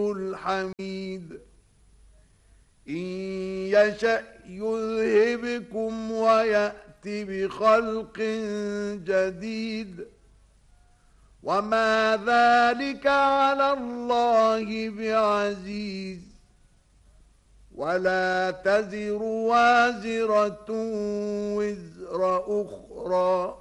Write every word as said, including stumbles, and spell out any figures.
الحميد إن يشأ يذهبكم ويأت بخلق جديد وما ذلك على الله بعزيز ولا تزر وازرة وزر أخرى